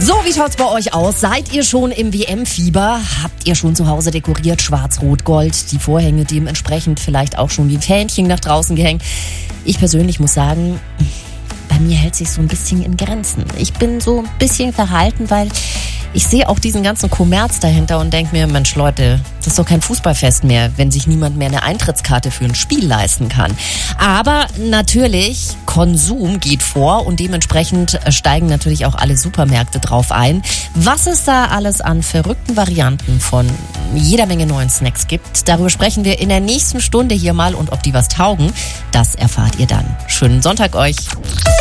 So, wie schaut's bei euch aus? Seid ihr schon im WM-Fieber? Habt ihr schon zu Hause dekoriert, schwarz-rot-gold? Die Vorhänge dementsprechend vielleicht auch schon wie Fähnchen nach draußen gehängt? Ich persönlich muss sagen, bei mir hält sich so ein bisschen in Grenzen. Ich bin so ein bisschen verhalten, weil ich sehe auch diesen ganzen Kommerz dahinter und denke mir, Mensch Leute, das ist doch kein Fußballfest mehr, wenn sich niemand mehr eine Eintrittskarte für ein Spiel leisten kann. Aber natürlich, Konsum geht vor und dementsprechend steigen natürlich auch alle Supermärkte drauf ein. Was es da alles an verrückten Varianten von jeder Menge neuen Snacks gibt, darüber sprechen wir in der nächsten Stunde hier mal und ob die was taugen, das erfahrt ihr dann. Schönen Sonntag euch.